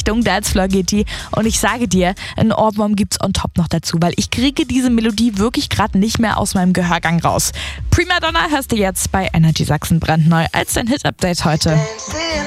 Richtung Dancefloor geht die. Und ich sage dir, einen Ohrwurm gibt's on top noch dazu, weil ich kriege diese Melodie wirklich gerade nicht mehr aus meinem Gehörgang raus. Prima Donna hörst du jetzt bei Energy Sachsen brandneu als dein Hit-Update heute.